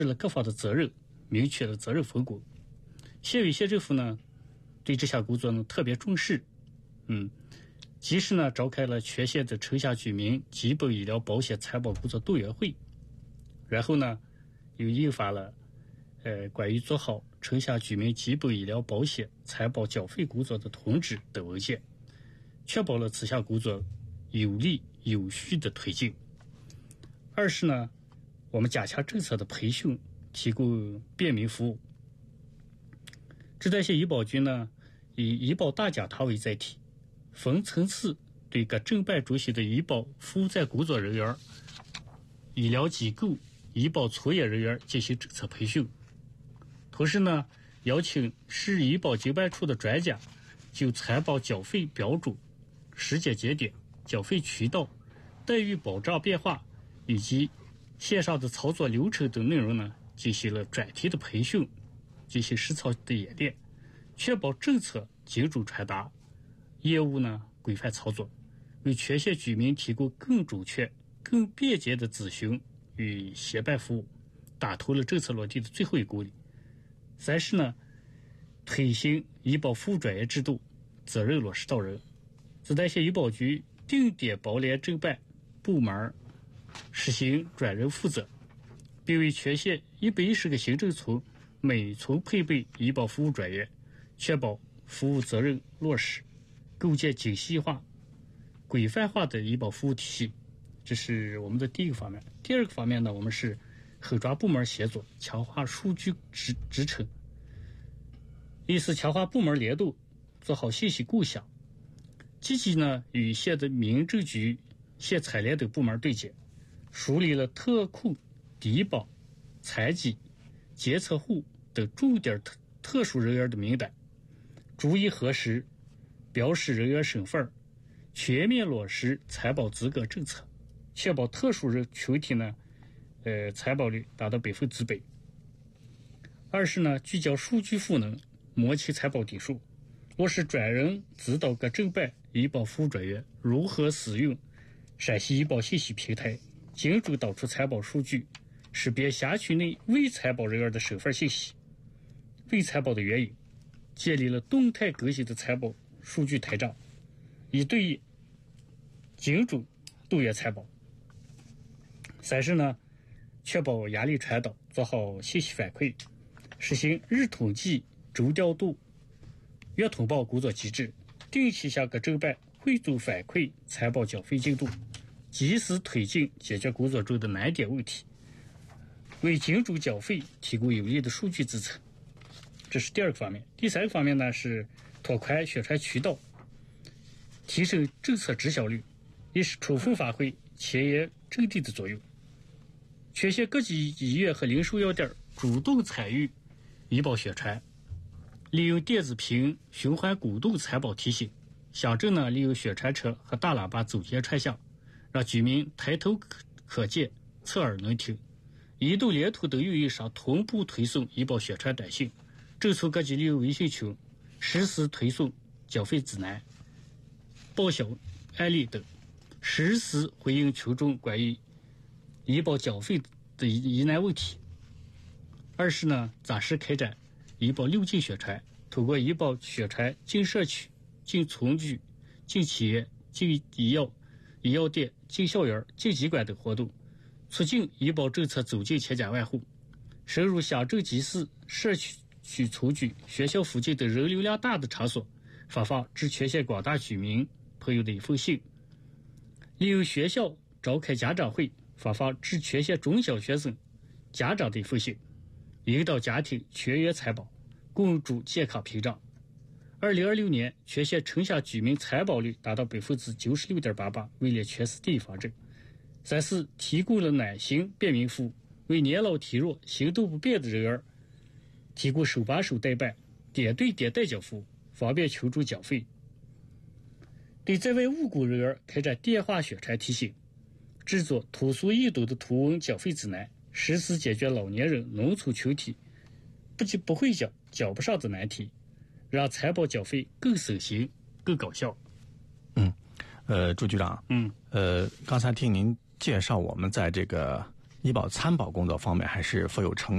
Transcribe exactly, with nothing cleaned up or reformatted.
了各方的责任，明确了责任分工。县委县政府呢，对这项工作呢特别重视，嗯，及时呢召开了全县的城乡居民基本医疗保险财保工作动员会，然后呢又印发了呃关于做好城乡居民基本医疗保险财保缴费工作的通知等文件，确保了此项工作有力有序的推进。二是呢，我们加强政策的培训，提供便民服务。志在县医保局呢，以医保大讲堂为载体，分层次对各正办中心的医保服务站工作人员、医疗机构、医保从业人员进行政策培训。同时呢，邀请市医保经办处的专家就财保缴费标准、时间节点、缴费渠道、待遇保障变化以及线上的操作流程等内容呢，进行了专题的培训，进行实操的演练，确保政策精准传达，业务呢规范操作，为全县居民提供更准确、更便捷的咨询与协办服务，打通了政策落地的最后一公里。三是呢，推行医保服务专业制度，责任落实到人。志在县医保局定点包联正办部门，实行专人负责，并为全县一百一十个行政村每村配备医保服务专员，确保服务责任落实，构建精细化、规范化的医保服务体系。这是我们的第一个方面。第二个方面呢，我们是后抓部门协作，强化数据支支撑。一是强化部门联动，做好信息共享，积极呢与县的民政局、县采联等部门对接，梳理了特困、低保、残疾、监测户等重点特特殊人员的名单，逐一核实标识人员身份，全面落实财保资格政策，确保特殊人群体呢呃财保率达到百分之百。二是呢，聚焦数据赋能，摸清财保底数，落实专人指导各正办医保服务专员如何使用陕西医保信息平台，精准导出财保数据，识别辖区内未财保人员的身份信息、未财保的原因，建立了动态更新的财保数据台账，一对一精准动员财保。三是呢，确保压力传导，做好信息反馈，实行日统计、周调度、月通报工作机制，定期向各正办汇总反馈财保缴费进度，及时推进解决工作中的难点问题，为精准缴费提供有力的数据支撑。这是第二个方面。第三个方面呢，是拓宽宣传渠道，提升政策执行率，也是充分发挥前沿阵地的作用。全县各级医院和零售药店主动参与医保宣传，利用电子屏循环鼓动财保提醒，乡镇呢利用宣传车和大喇叭走街串巷，让居民抬头可见、侧耳能听。移动、联通等运营商同步推送医保宣传短信，政策各级利用微信群实时推送缴费指南、报销案例等，实时回应群众关于医保缴费的疑难问题。二是呢，扎实开展医保六进宣传，通过医保宣传进社区、进村居、进企业、进医药、医药店、进校园、进机关等活动，促进医保政策走进千家万户，深入乡镇集市、社区区村居、学校附近等人流量大的场所，发放致全县广大居民朋友的一封信。利用学校召开家长会，发放致全县中小学生家长的一封信，引导家庭全员财保，共筑健康屏障。二零二六年，全县城乡居民财保率达到百分之九十六点八八，位列全市第一方阵。三是提供了暖心便民服务，为年老体弱、行动不便的人员提供手把手代办、点对点代缴服务，方便群众缴费。对在外务工人员开展电话宣传提醒，制作通俗易懂的图文缴费指南，实时解决老年人、农村群体不仅不会缴、缴不上的难题，让财保缴费更省心、更高效。 嗯，呃，朱局长， 嗯， 呃，刚才听您介绍，我们在这个医保参保工作方面还是富有成